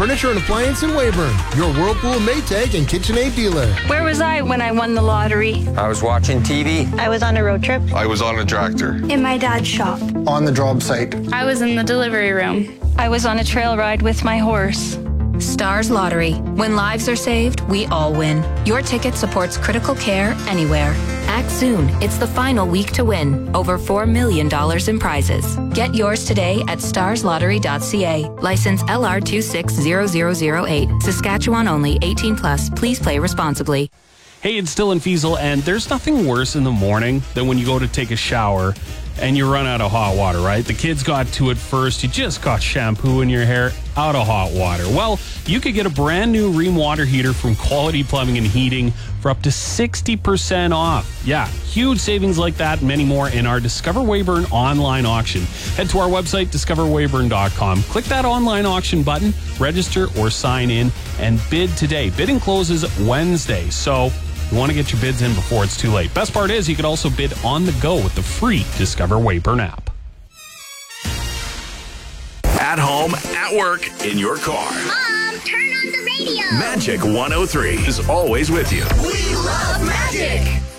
Furniture and Appliance in Weyburn. Your Whirlpool, Maytag, and KitchenAid dealer. Where was I when I won the lottery? I was watching TV. I was on a road trip. I was on a tractor. In my dad's shop. On the job site. I was in the delivery room. I was on a trail ride with my horse. Stars Lottery. When lives are saved, we all win. Your ticket supports critical care anywhere. Act soon. It's the final week to win. Over $4 million in prizes. Get yours today at starslottery.ca. License LR 260008. Saskatchewan only. 18 plus. Please play responsibly. Hey, it's Dylan Fiesel, and there's nothing worse in the morning than when you go to take a shower and you run out of hot water, right? The kids got to it first. You just got shampoo in your hair, out of hot water. Well, you could get a brand new Rheem water heater from Quality Plumbing and Heating for up to 60% off. Yeah, huge savings like that and many more in our Discover Weyburn online auction. Head to our website, discoverweyburn.com. Click that online auction button, register or sign in, and bid today. Bidding closes Wednesday, so you want to get your bids in before it's too late. Best part is you can also bid on the go with the free Discover Weyburn app. At home, at work, in your car. Mom, turn on the radio. Magic 103 is always with you. We love magic.